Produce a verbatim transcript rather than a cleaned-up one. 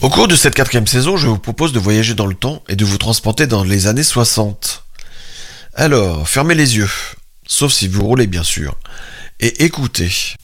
Au cours de cette quatrième saison, je vous propose de voyager dans le temps et de vous transporter dans les années soixante. Alors, fermez les yeux, sauf si vous roulez bien sûr, et écoutez.